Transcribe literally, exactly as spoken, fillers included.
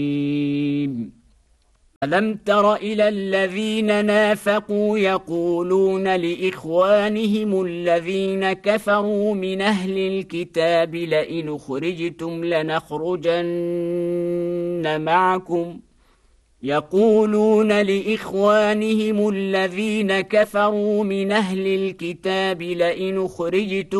ألم تر إلى الذين نافقوا يقولون لإخوانهم الذين كفروا من أهل الكتاب لئن أخرجتم لنخرجن معكم يقولون لإخوانهم الذين كفروا من أهل الكتاب لئن أخرجتم